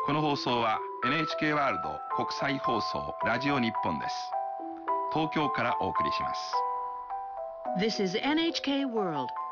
この放送は NHK ワールド国際放送ラジオ日本です。東京からお送りします。 This is NHK World